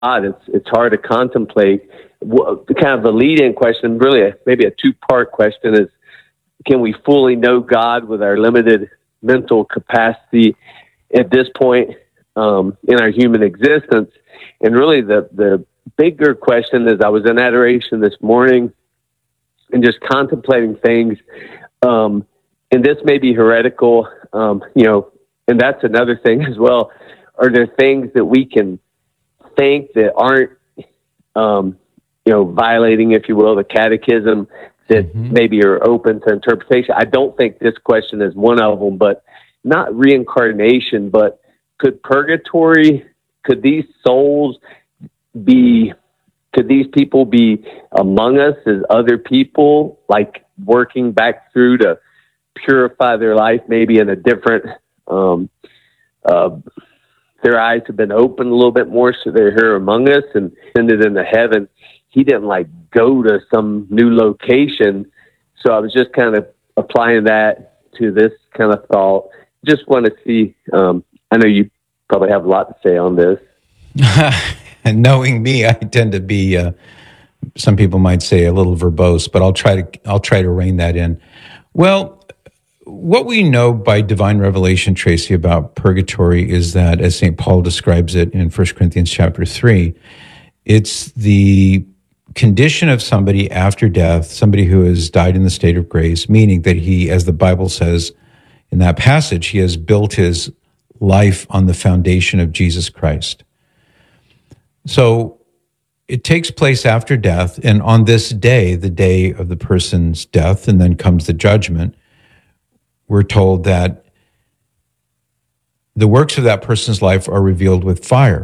It's hard to contemplate. Kind of the lead-in question, really maybe a two-part question, is can we fully know God with our limited mental capacity at this point in our human existence? And really the bigger question is, I was in adoration this morning and just contemplating things, and this may be heretical, and that's another thing as well. Are there things that we can think that aren't, violating, if you will, the catechism, that maybe are open to interpretation? I don't think this question is one of them, but not reincarnation, but could purgatory, could these souls be, could these people be among us as other people, like working back through to purify their life, maybe in a different, their eyes have been opened a little bit more, so they're here among us and ascended into heaven. He didn't go to some new location. So I was just kind of applying that to this kind of thought. Just want to see, I know you probably have a lot to say on this. And knowing me, I tend to be, some people might say, a little verbose, but I'll try to rein that in. Well, what we know by divine revelation, Tracy, about purgatory is that, as St. Paul describes it in 1 Corinthians chapter 3, it's the condition of somebody after death, somebody who has died in the state of grace, meaning that he, as the Bible says in that passage, he has built his life on the foundation of Jesus Christ. So it takes place after death, and on this day, the day of the person's death, and then comes the judgment, we're told that the works of that person's life are revealed with fire.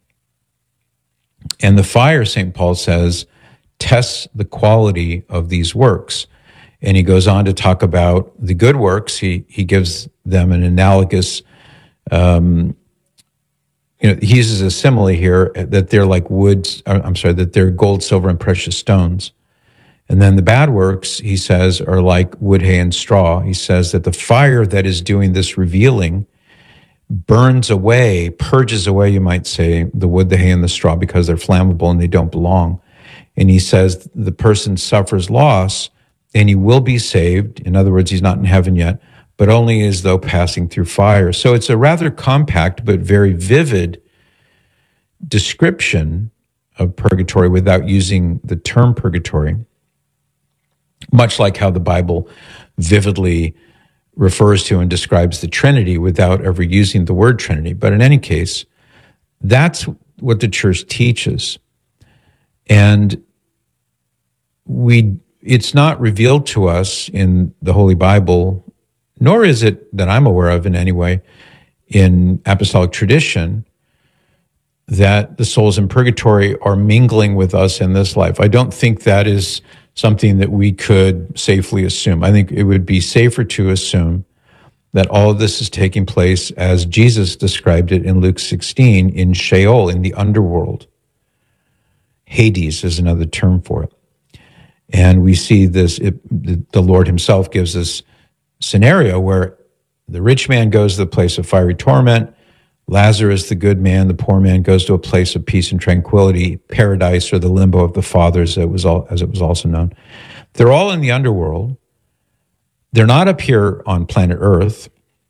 And the fire, St. Paul says, tests the quality of these works. And he goes on to talk about the good works. He gives them an analogous, he uses a simile here that they're like that they're gold, silver, and precious stones. And then the bad works, he says, are like wood, hay, and straw. He says that the fire that is doing this revealing burns away, purges away, you might say, the wood, the hay, and the straw, because they're flammable and they don't belong. And he says the person suffers loss and he will be saved. In other words, he's not in heaven yet, but only as though passing through fire. So it's a rather compact but very vivid description of purgatory without using the term purgatory, much like how the Bible vividly refers to and describes the Trinity without ever using the word Trinity. But in any case, that's what the church teaches. And it's not revealed to us in the Holy Bible, nor is it that I'm aware of in any way in apostolic tradition, that the souls in purgatory are mingling with us in this life. I don't think that is something that we could safely assume. I think it would be safer to assume that all of this is taking place as Jesus described it in Luke 16, in Sheol, in the underworld. Hades is another term for it. And we see this, the Lord himself gives this scenario where the rich man goes to the place of fiery torment, Lazarus, the good man, the poor man, goes to a place of peace and tranquility, paradise, or the limbo of the fathers, as it was also known. They're all in the underworld. They're not up here on planet Earth.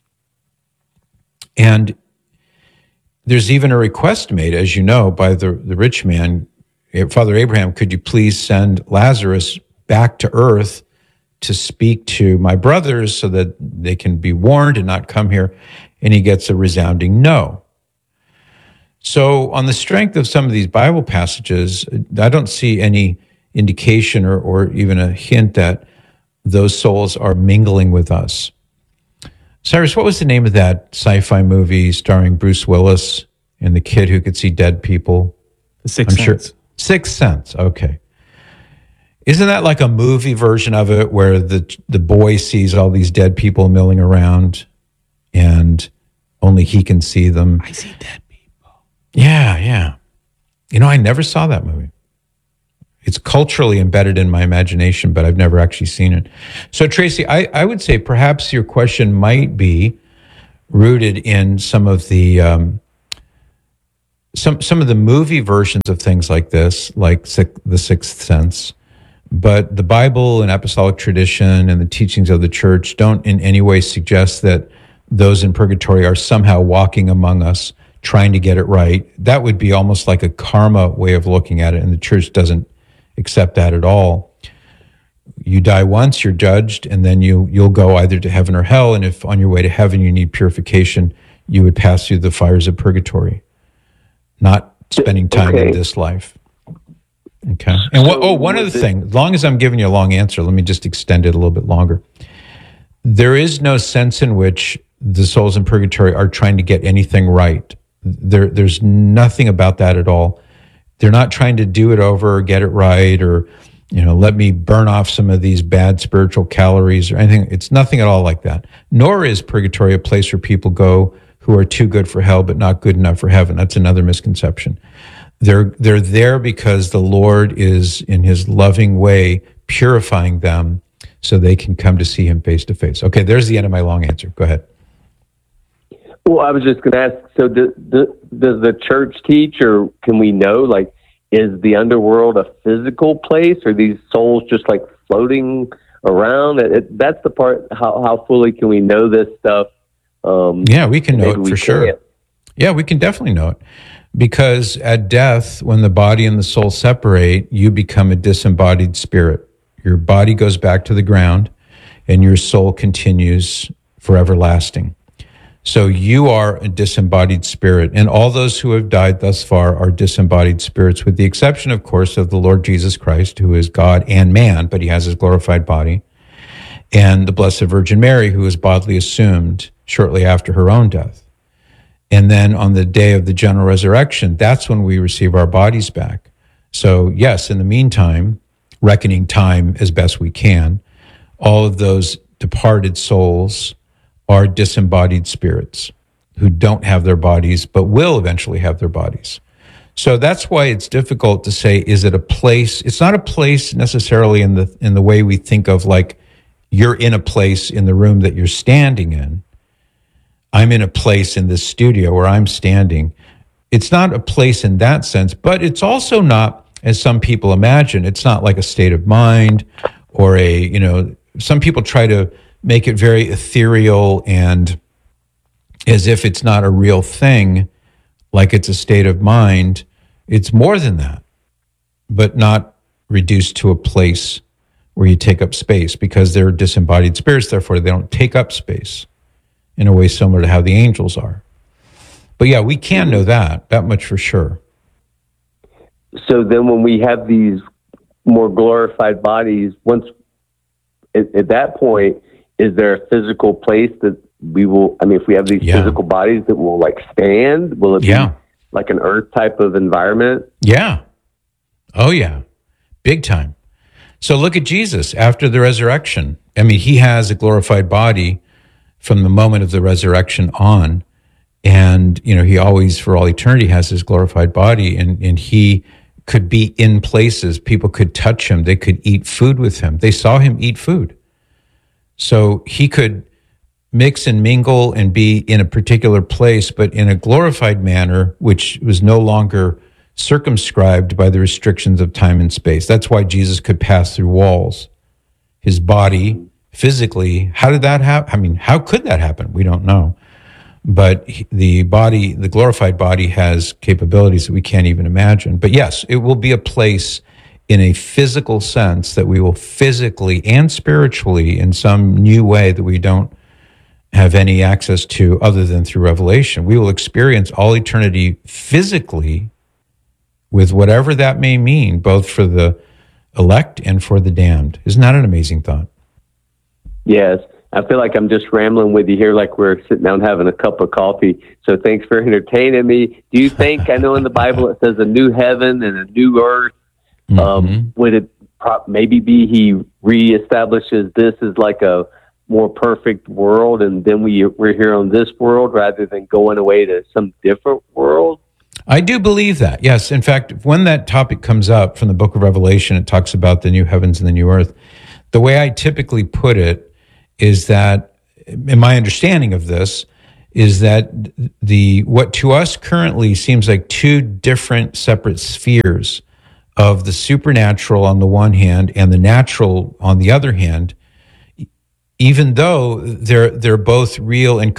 And there's even a request made, as you know, by the rich man, Father Abraham, could you please send Lazarus back to Earth to speak to my brothers so that they can be warned and not come here? And he gets a resounding no. So on the strength of some of these Bible passages, I don't see any indication or even a hint that those souls are mingling with us. Cyrus, what was the name of that sci-fi movie starring Bruce Willis and the kid who could see dead people? The Sixth Sense. Sixth Sense, okay. Isn't that like a movie version of it where the boy sees all these dead people milling around and only he can see them? I see dead people. Yeah. I never saw that movie. It's culturally embedded in my imagination, but I've never actually seen it. So, Tracy, I would say perhaps your question might be rooted in some of the some of the movie versions of things like this, like The Sixth Sense, but the Bible and apostolic tradition and the teachings of the church don't in any way suggest that those in purgatory are somehow walking among us trying to get it right. That would be almost like a karma way of looking at it, and the church doesn't accept that at all. You die once, you're judged, and then you'll go either to heaven or hell, and if on your way to heaven you need purification, you would pass through the fires of purgatory, not spending time in this life. Okay. And one other thing, as long as I'm giving you a long answer, let me just extend it a little bit longer. There is no sense in which the souls in purgatory are trying to get anything right. There's nothing about that at all. They're not trying to do it over or get it right or, let me burn off some of these bad spiritual calories or anything. It's nothing at all like that. Nor is purgatory a place where people go who are too good for hell but not good enough for heaven. That's another misconception. They're there because the Lord is, in his loving way, purifying them so they can come to see him face to face. Okay, there's the end of my long answer. Go ahead. Well, I was just going to ask, so does the church teach, or can we know, is the underworld a physical place, or these souls just floating around? That's the part, how fully can we know this stuff? Yeah, we can know it for sure. Yeah, we can definitely know it. Because at death, when the body and the soul separate, you become a disembodied spirit. Your body goes back to the ground, and your soul continues for everlasting. So you are a disembodied spirit, and all those who have died thus far are disembodied spirits, with the exception, of course, of the Lord Jesus Christ, who is God and man, but he has his glorified body, and the Blessed Virgin Mary, who was bodily assumed shortly after her own death. And then on the day of the general resurrection, that's when we receive our bodies back. So yes, in the meantime, reckoning time as best we can, all of those departed souls are disembodied spirits who don't have their bodies, but will eventually have their bodies. So that's why it's difficult to say, is it a place? It's not a place necessarily in the way we think of you're in a place in the room that you're standing in. I'm in a place in this studio where I'm standing. It's not a place in that sense, but it's also not, as some people imagine, it's not like a state of mind or some people try to make it very ethereal and as if it's not a real thing, like it's a state of mind. It's more than that, but not reduced to a place where you take up space, because they're disembodied spirits, therefore they don't take up space in a way similar to how the angels are. But yeah, we can know that much for sure. So then when we have these more glorified bodies, once at that point, is there a physical place that we will, if we have these physical bodies that will stand, will it be like an earth type of environment? Yeah. Oh yeah. Big time. So look at Jesus after the resurrection. He has a glorified body from the moment of the resurrection on. And, he always, for all eternity, has his glorified body. And he could be in places. People could touch him. They could eat food with him. They saw him eat food. So he could mix and mingle and be in a particular place, but in a glorified manner, which was no longer circumscribed by the restrictions of time and space. That's why Jesus could pass through walls. His body, physically, how did that happen? How could that happen? We don't know. But the body, the glorified body, has capabilities that we can't even imagine. But yes, it will be a place in a physical sense that we will physically and spiritually, in some new way that we don't have any access to other than through revelation, we will experience all eternity physically, with whatever that may mean, both for the elect and for the damned. Isn't that an amazing thought? Yes. I feel like I'm just rambling with you here, like we're sitting down having a cup of coffee. So thanks for entertaining me. Do you think, I know in the Bible it says a new heaven and a new earth. Would it maybe be he reestablishes this as like a more perfect world, and then we're here on this world rather than going away to some different world? I do believe that, yes. In fact, when that topic comes up from the book of Revelation, it talks about the new heavens and the new earth. The way I typically put it is that, in my understanding of this, is that what to us currently seems like two different separate spheres of the supernatural on the one hand and the natural on the other hand, even though they're both real and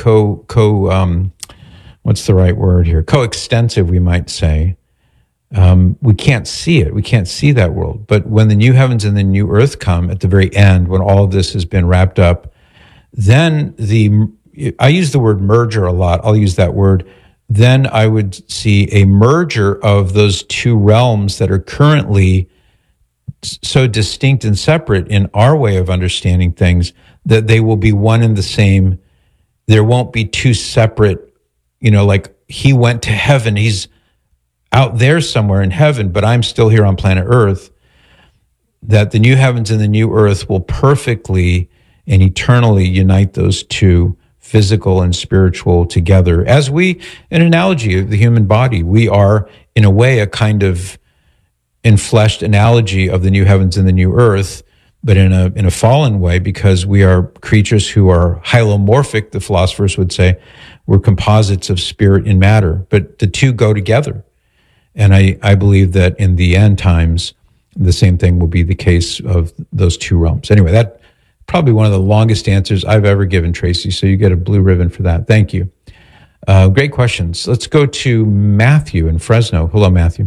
what's the right word here? Coextensive, we might say. We can't see it. We can't see that world. But when the new heavens and the new earth come at the very end, when all of this has been wrapped up, then I use the word merger a lot. I'll use that word. Then I would see a merger of those two realms that are currently so distinct and separate in our way of understanding things that they will be one and the same. There won't be two separate, like he went to heaven. He's out there somewhere in heaven, but I'm still here on planet Earth. That the new heavens and the new earth will perfectly and eternally unite those two, physical and spiritual, together. As an analogy of the human body, we are in a way a kind of enfleshed analogy of the new heavens and the new earth, but in a fallen way, because we are creatures who are hylomorphic, the philosophers would say. We're composites of spirit and matter, but the two go together. And I believe that in the end times, the same thing will be the case of those two realms. Anyway, that probably one of the longest answers I've ever given, Tracy. So you get a blue ribbon for that. Thank you. Great questions. Let's go to Matthew in Fresno. Hello, Matthew.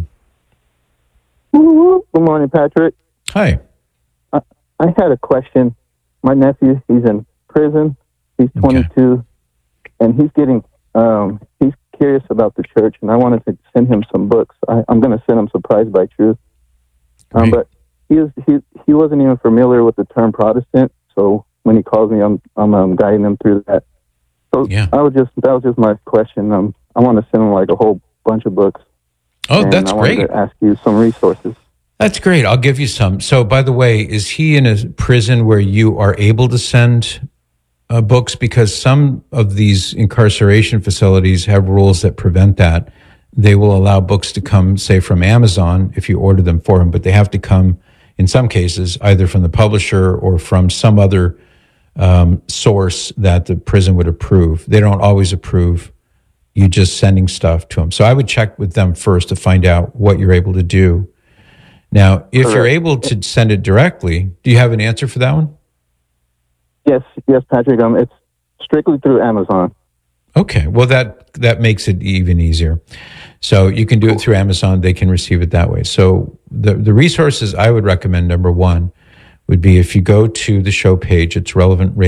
Good morning, Patrick. Hi. I had a question. My nephew, he's in prison. He's 22, and he's getting, he's curious about the church, and I wanted to send him some books. I'm going to send him Surprised by Truth. But he wasn't even familiar with the term Protestant, so when he calls me, I'm guiding him through that. So that was just my question. I want to send him like a whole bunch of books. Oh, that's great. I wanted to ask you some resources. That's great. I'll give you some. So, by the way, is he in a prison where you are able to send books? Because some of these incarceration facilities have rules that prevent that. They will allow books to come, say, from Amazon if you order them for them, but they have to come, in some cases, either from the publisher or from some other source that the prison would approve. They don't always approve you just sending stuff to them. So I would check with them first to find out what you're able to do. Now, if you're able to send it directly, do you have an answer for that one? Yes, Patrick. It's strictly through Amazon. Okay, well, that makes it even easier. So you can do it through Amazon. They can receive it that way. So the resources I would recommend, number one, would be if you go to the show page, it's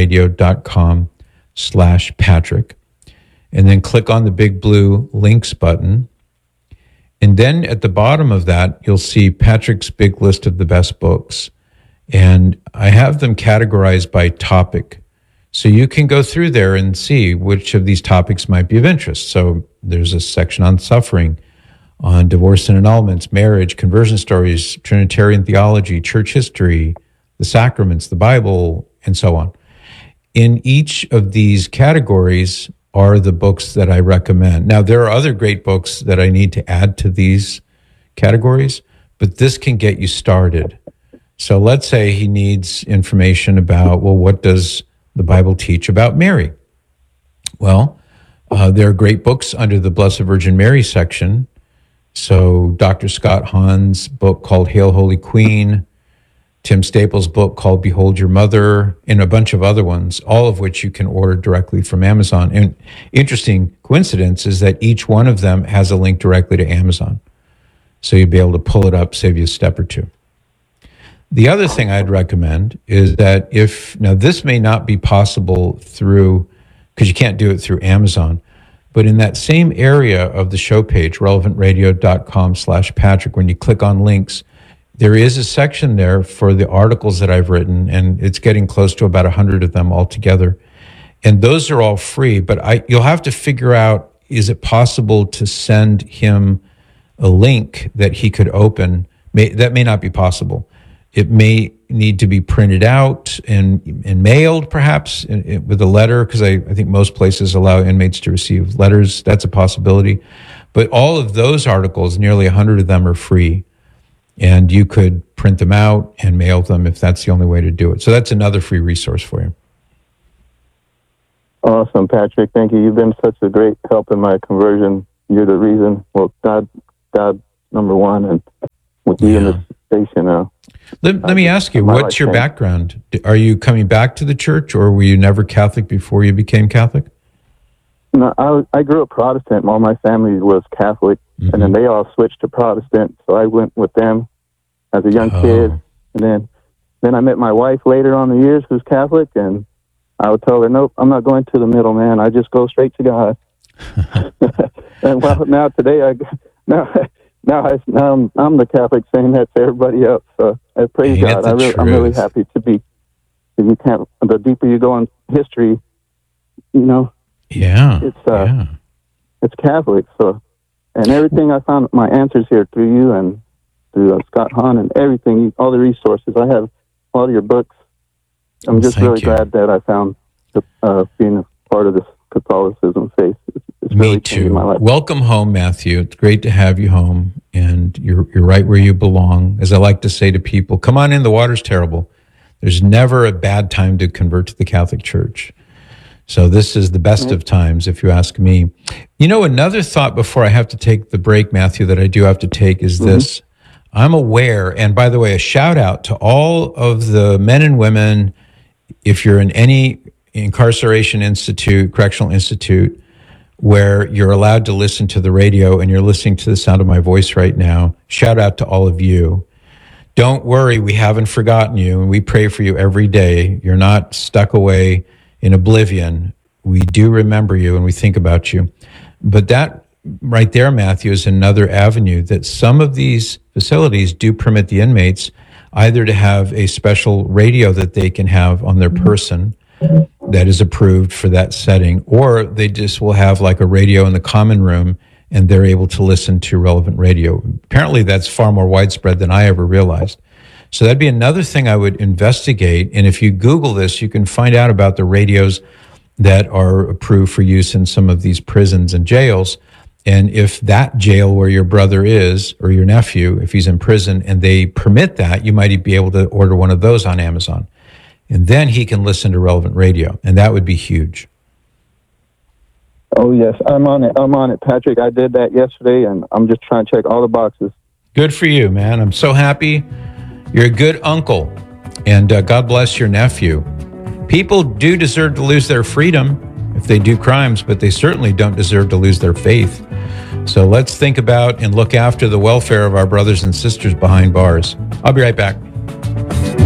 relevantradio.com/Patrick, and then click on the big blue links button. And then at the bottom of that, you'll see Patrick's big list of the best books. And I have them categorized by topic. So you can go through there and see which of these topics might be of interest. So there's a section on suffering, on divorce and annulments, marriage, conversion stories, Trinitarian theology, church history, the sacraments, the Bible, and so on. In each of these categories are the books that I recommend. Now, there are other great books that I need to add to these categories, but this can get you started. So let's say he needs information about, well, what does the Bible teach about Mary? Well, there are great books under the Blessed Virgin Mary section. So Dr. Scott Hahn's book called Hail Holy Queen, Tim Staples' book called Behold Your Mother, and a bunch of other ones, all of which you can order directly from Amazon. And interesting coincidence is that each one of them has a link directly to Amazon. So you'll be able to pull it up, save you a step or two. The other thing I'd recommend is that now this may not be possible because you can't do it through Amazon, but in that same area of the show page, relevantradio.com/Patrick, when you click on links, there is a section there for the articles that I've written, and it's getting close to about 100 of them altogether. And those are all free, but you'll have to figure out, is it possible to send him a link that he could open? That may not be possible. It may need to be printed out and mailed, perhaps, with a letter, because I think most places allow inmates to receive letters. That's a possibility. But all of those articles, nearly 100 of them, are free. And you could print them out and mail them if that's the only way to do it. So that's another free resource for you. Awesome, Patrick. Thank you. You've been such a great help in my conversion. You're the reason. Well, God, number one, and with you in this station now. Let me ask you, what's your background? Are you coming back to the church, or were you never Catholic before you became Catholic? No, I grew up Protestant. All my family was Catholic, and then they all switched to Protestant. So I went with them as a young kid, and then I met my wife later on in the years, who's Catholic, and I would tell her, nope, I'm not going to the middleman. I just go straight to God. And well, now today, I'm the Catholic saying that to everybody else. So I praise God. I'm really happy to be. The deeper you go in history, it's Catholic. So, and everything I found my answers here through you and through Scott Hahn and everything, all the resources. I have all your books. I'm just really glad that I found being a part of this Catholicism faith. It's Me really too. My life. Welcome home, Matthew. It's great to have you home, and you're right where you belong. As I like to say to people, come on in, the water's terrible. There's never a bad time to convert to the Catholic Church. So this is the best of times, if you ask me. Another thought before I have to take the break, Matthew, that I do have to take is this. I'm aware, and by the way, a shout out to all of the men and women, if you're in any incarceration institute, correctional institute, where you're allowed to listen to the radio and you're listening to the sound of my voice right now, shout out to all of you. Don't worry, we haven't forgotten you, and we pray for you every day. You're not stuck away in oblivion. We do remember you and we think about you. But that right there, Matthew, is another avenue that some of these facilities do permit the inmates either to have a special radio that they can have on their person that is approved for that setting, or they just will have like a radio in the common room and they're able to listen to relevant radio. Apparently that's far more widespread than I ever realized. So that'd be another thing I would investigate. And if you Google this, you can find out about the radios that are approved for use in some of these prisons and jails. And if that jail where your brother is, or your nephew, if he's in prison and they permit that, you might be able to order one of those on Amazon. And then he can listen to relevant radio. And that would be huge. Oh, yes. I'm on it, Patrick. I did that yesterday, and I'm just trying to check all the boxes. Good for you, man. I'm so happy. You're a good uncle. And God bless your nephew. People do deserve to lose their freedom if they do crimes, but they certainly don't deserve to lose their faith. So let's think about and look after the welfare of our brothers and sisters behind bars. I'll be right back.